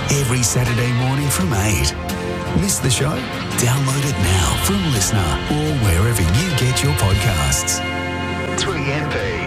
every Saturday morning from 8. Miss the show? Download it now from Listener or wherever you get your podcasts.